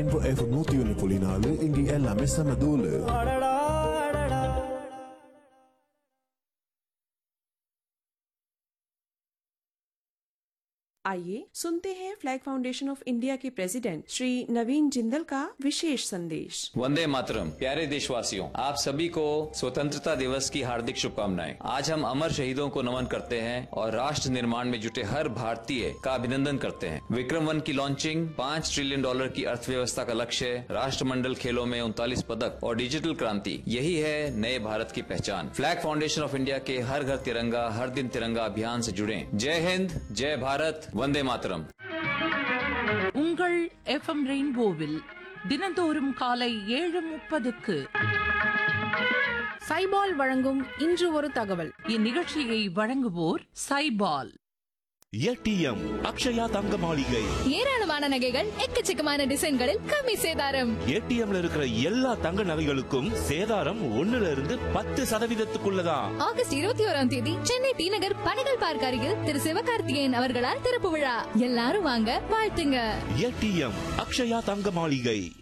Rainbow FM 101.4 இங்கே எல்லாமே செம தூளு. आइए सुनते हैं फ्लैग फाउंडेशन ऑफ इंडिया के प्रेसिडेंट श्री नवीन जिंदल का विशेष संदेश। वंदे मातरम। प्यारे देशवासियों, आप सभी को स्वतंत्रता दिवस की हार्दिक शुभकामनाएं। आज हम अमर शहीदों को नमन करते हैं और राष्ट्र निर्माण में जुटे हर भारतीय का अभिनंदन करते हैं। विक्रम-1 की लॉन्चिंग, $5 ट्रिलियन की अर्थव्यवस्था का लक्ष्य, राष्ट्रमंडल खेलों में 39 पदक और डिजिटल क्रांति, यही है नए भारत की पहचान। फ्लैग फाउंडेशन ऑफ इंडिया के हर घर तिरंगा हर दिन तिरंगा अभियान से जुड़े। जय हिंद, जय भारत, वंदे मातरम। உங்கள் எஃப்எம் ரெயின்போவில் தினந்தோறும் காலை 7:30க்கு சைபால் வழங்கும் இன்று ஒரு தகவல். இந்நிகழ்ச்சியை வழங்குவோர் சைபால். ஏடிஎம் அக்ஷயா தங்க மாளிகை. ஏராளமான நகைகள், எக்கச்சக்கமான டிசைன்களில் கம்மி சேதாரம். ஏடிஎம்ல இருக்கிற எல்லா தங்க நகைகளுக்கும் சேதாரம் 1% ஆகஸ்ட் 21 சென்னை டி நகர் பனைகள் பார்க் அருகில் திரு சிவகார்த்திகேயன் அவர்களால் திறப்பு விழா. எல்லாரும் வாங்க, வாழ்த்துங்க. ஏடிஎம் அக்ஷயா தங்க மாளிகை.